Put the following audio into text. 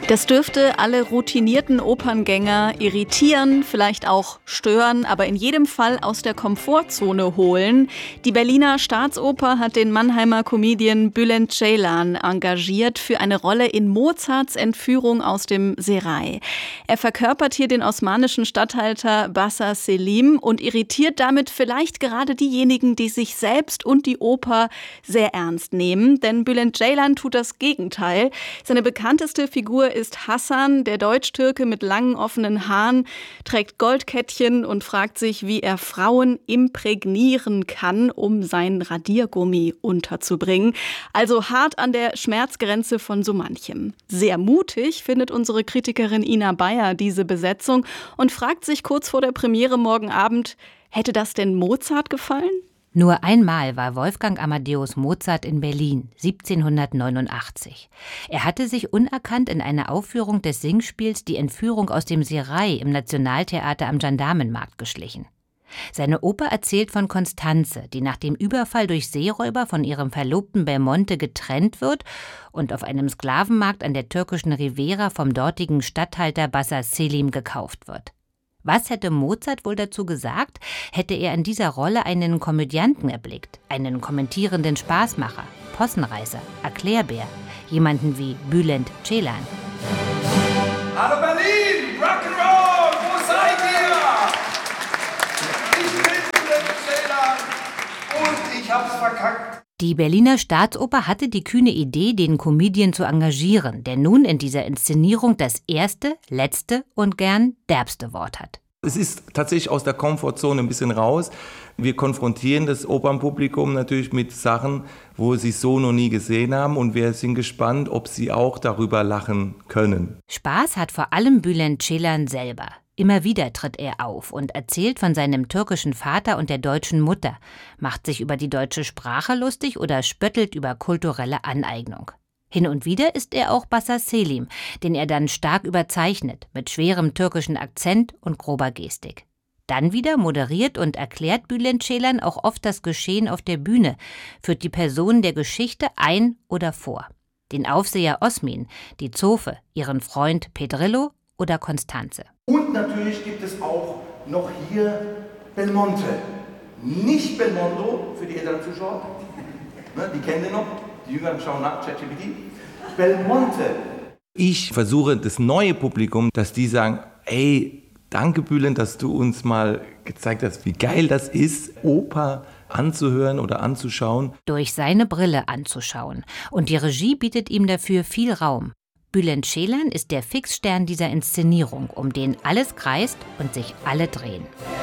Das dürfte alle routinierten Operngänger irritieren, vielleicht auch stören, aber in jedem Fall aus der Komfortzone holen. Die Berliner Staatsoper hat den Mannheimer Comedian Bülent Ceylan engagiert für eine Rolle in Mozarts Entführung aus dem Serai. Er verkörpert hier den osmanischen Statthalter Bassa Selim und irritiert damit vielleicht gerade diejenigen, die sich selbst und die Oper sehr ernst nehmen. Denn Bülent Ceylan tut das Gegenteil. Seine bekannteste Figur ist Hassan, der Deutsch-Türke mit langen offenen Haaren, trägt Goldkettchen und fragt sich, wie er Frauen imprägnieren kann, um sein Radiergummi unterzubringen. Also hart an der Schmerzgrenze von so manchem. Sehr mutig findet unsere Kritikerin Ina Bayer diese Besetzung und fragt sich kurz vor der Premiere morgen Abend, hätte das denn Mozart gefallen? Nur einmal war Wolfgang Amadeus Mozart in Berlin, 1789. Er hatte sich unerkannt in einer Aufführung des Singspiels Die Entführung aus dem Serai im Nationaltheater am Gendarmenmarkt geschlichen. Seine Oper erzählt von Constanze, die nach dem Überfall durch Seeräuber von ihrem Verlobten Belmonte getrennt wird und auf einem Sklavenmarkt an der türkischen Riviera vom dortigen Statthalter Bassa Selim gekauft wird. Was hätte Mozart wohl dazu gesagt, hätte er in dieser Rolle einen Komödianten erblickt, einen kommentierenden Spaßmacher, Possenreißer, Erklärbär, jemanden wie Bülent Ceylan. Hallo Berlin, Rock'n'Roll, wo seid ihr? Ich bin Bülent Ceylan und ich hab's verkackt. Die Berliner Staatsoper hatte die kühne Idee, den Comedian zu engagieren, der nun in dieser Inszenierung das erste, letzte und gern derbste Wort hat. Es ist tatsächlich aus der Komfortzone ein bisschen raus. Wir konfrontieren das Opernpublikum natürlich mit Sachen, wo sie so noch nie gesehen haben, und wir sind gespannt, ob sie auch darüber lachen können. Spaß hat vor allem Bülent Ceylan selber. Immer wieder tritt er auf und erzählt von seinem türkischen Vater und der deutschen Mutter, macht sich über die deutsche Sprache lustig oder spöttelt über kulturelle Aneignung. Hin und wieder ist er auch Bassa Selim, den er dann stark überzeichnet, mit schwerem türkischen Akzent und grober Gestik. Dann wieder moderiert und erklärt Bülent Ceylan auch oft das Geschehen auf der Bühne, führt die Personen der Geschichte ein oder vor. Den Aufseher Osmin, die Zofe, ihren Freund Pedrillo oder Constanze. Und natürlich gibt es auch noch hier Belmonte. Nicht Belmondo für die älteren Zuschauer, die kennen den noch, die Jüngeren schauen nach, ChatGPT. Belmonte. Ich versuche das neue Publikum, dass die sagen, ey, danke Bülent, dass du uns mal gezeigt hast, wie geil das ist, Oper anzuhören oder anzuschauen. Durch seine Brille anzuschauen. Und die Regie bietet ihm dafür viel Raum. Bülent Ceylan ist der Fixstern dieser Inszenierung, um den alles kreist und sich alle drehen.